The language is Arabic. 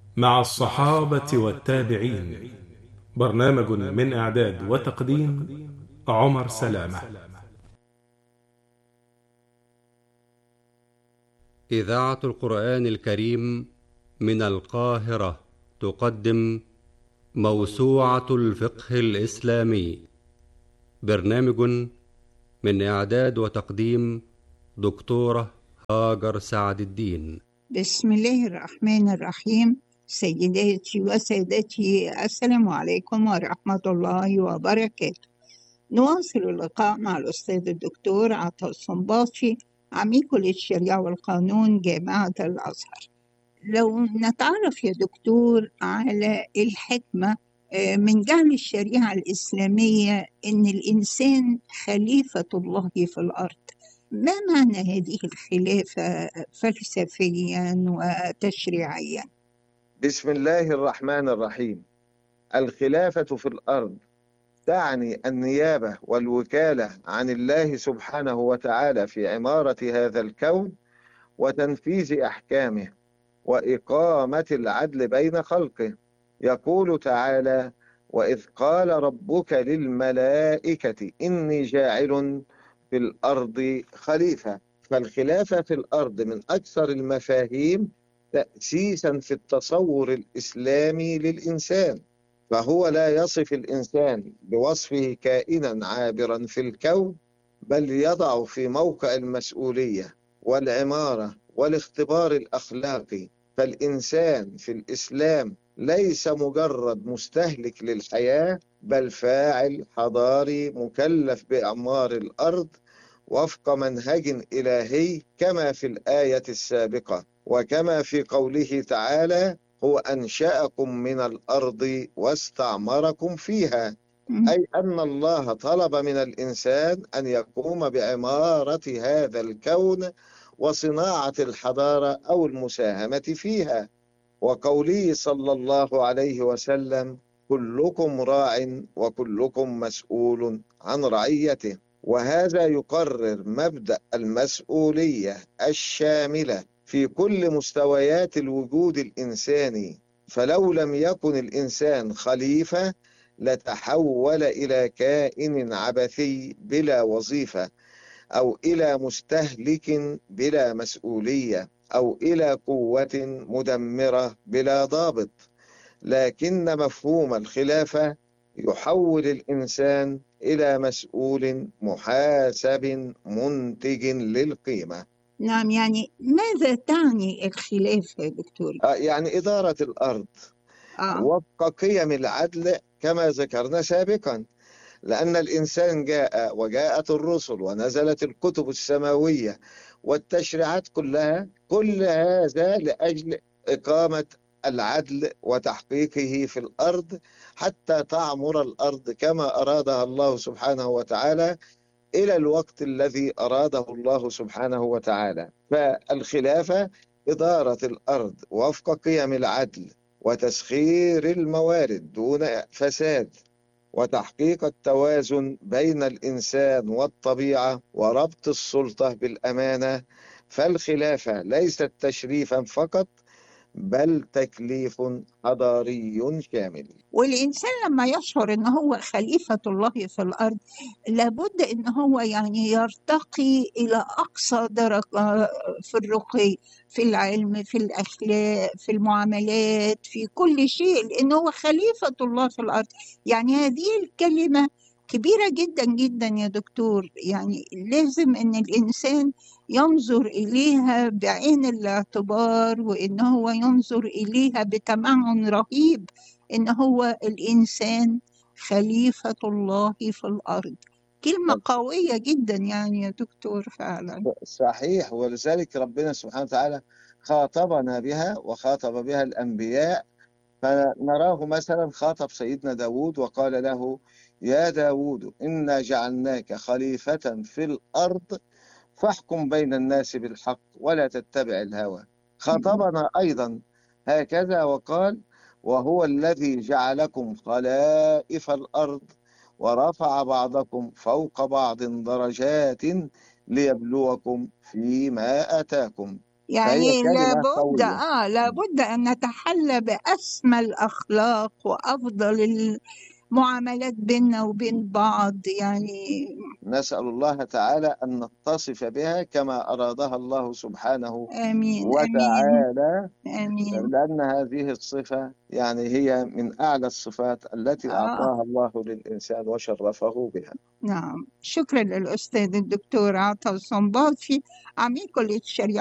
مع الصحابة والتابعين. برنامج من إعداد وتقديم عمر سلامة. إذاعة القرآن الكريم من القاهرة تقدم موسوعة الفقه الإسلامي. برنامج من إعداد وتقديم دكتورة هاجر سعد الدين. بسم الله الرحمن الرحيم. سيداتي وسادتي، السلام عليكم ورحمة الله وبركاته. نواصل اللقاء مع الأستاذ الدكتور عطا الصنباطي، عميد كلية الشريعة والقانون جامعة الأزهر. لو نتعرف يا دكتور على الحكمة من جعل الشريعة الإسلامية إن الإنسان خليفة الله في الأرض، ما معنى هذه الخلافة فلسفيا وتشريعيا؟ بسم الله الرحمن الرحيم. الخلافة في الأرض تعني النيابة والوكالة عن الله سبحانه وتعالى في عمارة هذا الكون وتنفيذ أحكامه وإقامة العدل بين خلقه. يقول تعالى: وإذ قال ربك للملائكة إني جاعل في الأرض خليفة. فالخلافة في الأرض من أكثر المفاهيم تأسيسا في التصور الإسلامي للإنسان، فهو لا يصف الإنسان بوصفه كائنا عابرا في الكون، بل يضع في موقع المسؤولية والعمارة والاختبار الأخلاقي. فالإنسان في الإسلام ليس مجرد مستهلك للحياة، بل فاعل حضاري مكلف بإعمار الأرض وفق منهج إلهي، كما في الآية السابقة وكما في قوله تعالى: هو أنشأكم من الأرض واستعمركم فيها. أي أن الله طلب من الإنسان أن يقوم بعمارة هذا الكون وصناعة الحضارة أو المساهمة فيها. وقوله صلى الله عليه وسلم: كلكم راع وكلكم مسؤول عن رعيته. وهذا يقرر مبدأ المسؤولية الشاملة في كل مستويات الوجود الإنساني. فلو لم يكن الإنسان خليفة لتحول إلى كائن عبثي بلا وظيفة، أو إلى مستهلك بلا مسؤولية، أو إلى قوة مدمرة بلا ضابط. لكن مفهوم الخلافة يحول الإنسان إلى مسؤول محاسب منتج للقيمة. نعم، يعني ماذا تعني الخلافة يا دكتور؟ يعني إدارة الأرض وفق قيم العدل كما ذكرنا سابقا، لأن الإنسان جاء وجاءت الرسل ونزلت الكتب السماوية والتشريعات كلها، كل هذا لأجل إقامة العدل وتحقيقه في الأرض حتى تعمر الأرض كما أرادها الله سبحانه وتعالى إلى الوقت الذي أراده الله سبحانه وتعالى. فالخلافة إدارة الأرض وفق قيم العدل وتسخير الموارد دون فساد، وتحقيق التوازن بين الإنسان والطبيعة، وربط السلطة بالأمانة. فالخلافة ليست تشريفا فقط، بل تكليف حضاري شامل. والإنسان لما يشعر إن هو خليفة الله في الأرض لابد إن هو يعني يرتقي إلى أقصى درجة في الرقي، في العلم، في الأخلاق، في المعاملات، في كل شيء، لأنه هو خليفة الله في الأرض. يعني هذه الكلمة كبيرة جدا جدا يا دكتور، يعني لازم إن الإنسان ينظر إليها بعين الاعتبار، وإن هو ينظر إليها بتمعن رهيب، إن هو الإنسان خليفة الله في الأرض. كلمة قوية جدا يعني يا دكتور فعلا. صحيح، ولذلك ربنا سبحانه وتعالى خاطبنا بها وخاطب بها الأنبياء. فنراه مثلا خاطب سيدنا داود وقال له: يا داود إنا جعلناك خليفة في الأرض فاحكم بين الناس بالحق ولا تتبع الهوى. خاطبنا أيضا هكذا وقال: وهو الذي جعلكم خلائف الأرض ورفع بعضكم فوق بعض درجات ليبلوكم فيما آتاكم. يعني كلمة قوية. لابد أن نتحلى بأسمى الأخلاق وأفضل المعاملات بيننا وبين بعض، يعني نسأل الله تعالى أن نتصف بها كما أرادها الله سبحانه آمين آمين وتعالى، آمين. لأن هذه الصفة يعني هي من أعلى الصفات التي أعطاها الله للإنسان وشرفه بها. نعم، شكرا للأستاذ الدكتور عطا صنباطي عميد كلية الشريعة